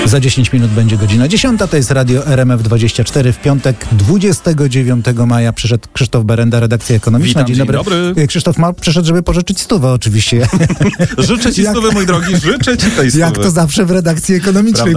Za 10 minut będzie godzina 10. To jest Radio RMF24 w piątek 29 maja. Przyszedł Krzysztof Berenda, redakcja ekonomiczna. Witam, dzień dobry. Krzysztof przyszedł, żeby pożyczyć 100 oczywiście. Życzę ci 100, mój drogi, życzę ci tej 100. Jak to zawsze w redakcji ekonomicznej.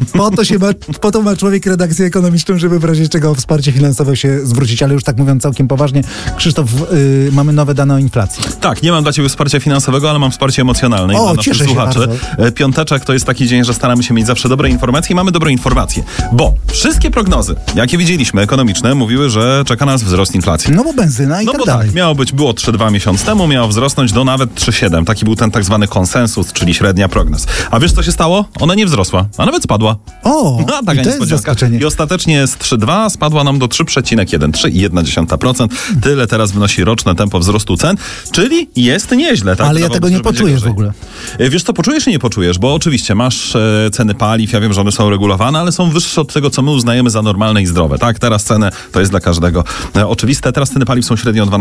Po to ma człowiek redakcję ekonomiczną, żeby w razie czego o wsparcie finansowe się zwrócić. Ale już tak mówiąc całkiem poważnie, Krzysztof, mamy nowe dane o inflacji. Tak, nie mam dla ciebie wsparcia finansowego, ale mam wsparcie emocjonalne. O, dla naszych cieszę się słuchaczy. bardzo. Piąteczek to jest taki dzień, że staramy się mieć zawsze dobre informacje i mamy dobre informacje. Bo wszystkie prognozy, jakie widzieliśmy, ekonomiczne, mówiły, że czeka nas wzrost inflacji. No bo benzyna i tak dalej. Tak, było 3,2 miesiąc temu, miało wzrosnąć do nawet 3,7. Taki był ten tak zwany konsensus, czyli średnia prognoz. A wiesz, co się stało? Ona nie wzrosła, a nawet spadła. O, no, taka i to jest zaskoczenie. I ostatecznie z 3,2 spadła nam do 3,1, 3,1%. Tyle teraz wynosi roczne tempo wzrostu cen, czyli jest nieźle. Tak? Ale ja tego nie poczuję w ogóle. Wiesz co, poczujesz i nie poczujesz, bo oczywiście masz ceny paliw, ja wiem, że one są regulowane, ale są wyższe od tego, co my uznajemy za normalne i zdrowe. Tak, teraz ceny to jest dla każdego oczywiste. Teraz ceny paliw są średnio o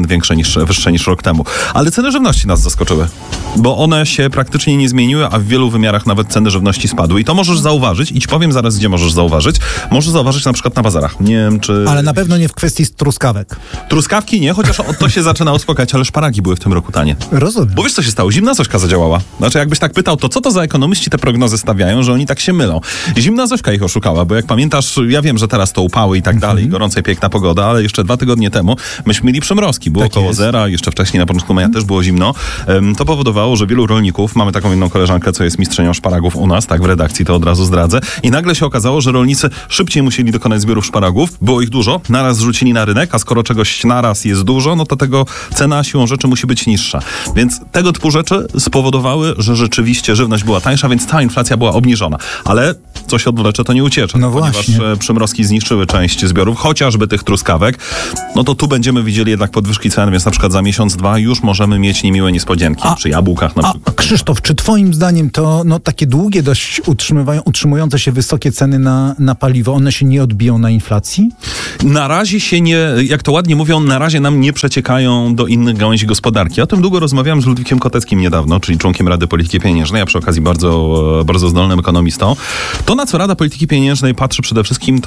12% wyższe niż rok temu. Ale ceny żywności nas zaskoczyły, bo one się praktycznie nie zmieniły, a w wielu wymiarach nawet ceny żywności spadły. I to możesz zauważyć i ci powiem zaraz, gdzie możesz zauważyć. Możesz zauważyć na przykład na bazarach. Nie wiem, czy... Ale na pewno nie w kwestii truskawek. Truskawki nie, chociaż to się zaczyna uspokajać, ale szparagi były w tym roku tanie. Rozumiem. Bo wiesz, co się stało? Zimna Zośka zadziałała. Znaczy, jakbyś tak pytał, to co to za ekonomiści te prognozy stawiają, że oni tak się mylą? Zimna Zośka ich oszukała, bo jak pamiętasz, ja wiem, że teraz to upały i tak dalej, gorąca i piękna pogoda, ale jeszcze 2 tygodnie temu myśmy mieli przymrozki. Było tak około jest. zera, jeszcze wcześniej na początku maja też było zimno. To powodowało, że wielu rolników, mamy taką jedną koleżankę, co jest mistrzynią szparagów u nas, tak w redakcji, to od razu zdradzę. I nagle się okazało, że rolnicy szybciej musieli dokonać zbiorów szparagów, było ich dużo, naraz zrzucili na rynek, a skoro czegoś naraz jest dużo, no to tego cena siłą rzeczy musi być niższa. Więc tego typu rzeczy spowodowały, że rzeczywiście żywność była tańsza, więc ta inflacja była obniżona. Ale co się odwlecze, to nie uciecze. No ponieważ właśnie. przymrozki zniszczyły część zbiorów, chociażby tych truskawek, no to tu będziemy widzieli jednak podwyżki cen, więc na przykład za miesiąc, 2 już możemy mieć niemiłe niespodzianki. Przy jabłkach na przykład. A Krzysztof, czy twoim zdaniem to takie długie dość utrzymujące się wysokie ceny na paliwo, one się nie odbiją na inflacji? Na razie się nie, jak to ładnie mówią, na razie nam nie przeciekają do innych gałęzi gospodarki. O tym długo rozmawiałem z Ludwikiem Koteckim niedawno, czyli członkiem Rady Polityki Pieniężnej, a przy okazji bardzo, bardzo zdolnym ekonomistą. To, na co Rada Polityki Pieniężnej patrzy przede wszystkim,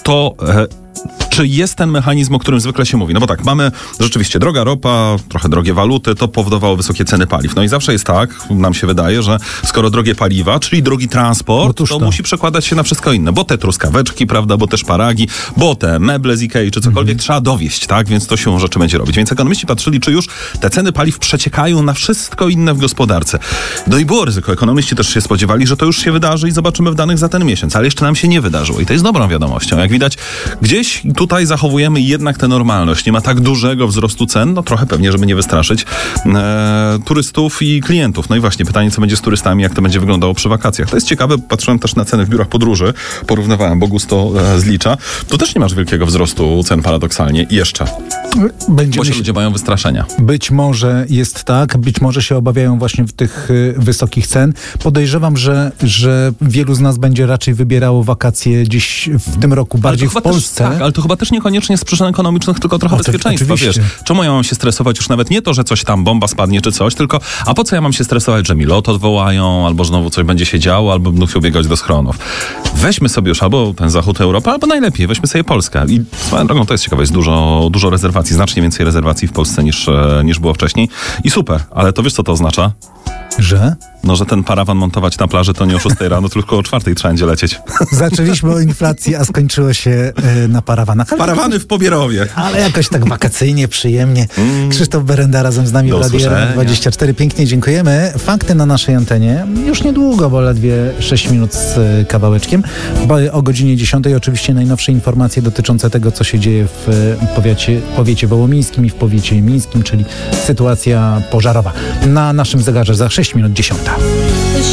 czy jest ten mechanizm, o którym zwykle się mówi. No bo tak, mamy rzeczywiście droga ropa, trochę drogie waluty, to powodowało wysokie ceny paliw. No i zawsze jest tak, nam się wydaje, że skoro drogie paliwa, czyli drogi transport, to musi przekładać się na wszystko inne. Bo te truskaweczki, prawda, bo te szparagi, bo te meble z Ikei, czy cokolwiek trzeba dowieść, tak? Więc to się rzeczy będzie robić. Więc ekonomiści patrzyli, czy już te ceny paliw przeciekają na wszystko inne w gospodarce. No i było ryzyko. Ekonomiści też się spodziewali, że to już się wydarzy i zobaczymy w danych za ten miesiąc. Ale jeszcze nam się nie wydarzyło. I to jest dobrą wiadomością. Jak widać, gdzieś tutaj zachowujemy jednak tę normalność. Nie ma tak dużego wzrostu cen, no trochę pewnie, żeby nie wystraszyć turystów i klientów. No i właśnie pytanie, co będzie z turystami, jak to będzie wyglądało przy wakacjach. To jest ciekawe, patrzyłem też na ceny w biurach podróży, porównywałem Bogusto z Licza. Tu też nie masz wielkiego wzrostu cen paradoksalnie. Jeszcze. Bo się ludzie mają wystraszenia. Być może jest tak, być może się obawiają właśnie tych wysokich cen. Podejrzewam, że wielu z nas będzie raczej wybierało wakacje gdzieś w tym roku bardziej w Polsce. Tak, ale to chyba też niekoniecznie z przyczyn ekonomicznych, tylko trochę bezpieczeństwa, wiesz. Czemu ja mam się stresować? Już nawet nie to, że coś tam, bomba spadnie czy coś, tylko a po co ja mam się stresować, że mi lot odwołają, albo znowu coś będzie się działo, albo będę musiał biegać do schronów. Weźmy sobie już albo ten zachód Europy, albo najlepiej, weźmy sobie Polskę. I swoją drogą to jest ciekawe, jest dużo rezerwacji, znacznie więcej rezerwacji w Polsce niż było wcześniej. I super, ale to wiesz, co to oznacza? Że? No, że ten parawan montować na plaży to nie o 6 rano, tylko o 4 trzeba będzie lecieć. Zaczęliśmy o inflacji, a skończyło się na parawanach. Parawany w Pobierowie. Ale jakoś tak wakacyjnie, przyjemnie. Krzysztof Berenda razem z nami w Radiu RMF24. Pięknie dziękujemy. Fakty na naszej antenie już niedługo, bo ledwie 6 minut z kawałeczkiem. O godzinie 10 oczywiście najnowsze informacje dotyczące tego, co się dzieje w powiecie wołomińskim i w powiecie mińskim, czyli sytuacja pożarowa. Na naszym zegarze za 6 minut 10.